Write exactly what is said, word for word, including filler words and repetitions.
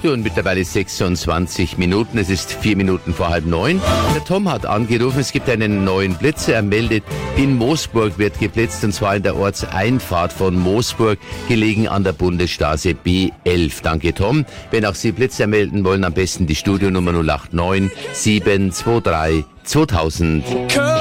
acht Uhr und mittlerweile sechsundzwanzig Minuten. Es ist vier Minuten vor halb neun. Der Tom hat angerufen, es gibt einen neuen Blitzer. Er meldet, in Moosburg wird geblitzt, und zwar in der Ortseinfahrt von Moosburg, gelegen an der Bundesstraße B elf. Danke, Tom. Wenn auch Sie Blitzer melden wollen, am besten die Studionummer null acht neun sieben zwei drei zweitausend.